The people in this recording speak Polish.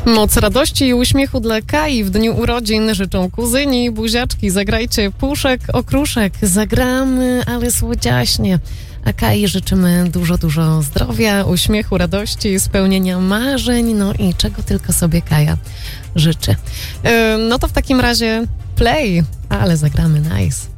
Moc radości i uśmiechu dla Kai w dniu urodzin życzą kuzyni, buziaczki. Zagrajcie puszek, okruszek. Zagramy, ale słodziaśnie. A Kai życzymy dużo zdrowia, uśmiechu, radości, spełnienia marzeń, no i czego tylko sobie Kaja życzy. No to w takim razie play, ale zagramy nice.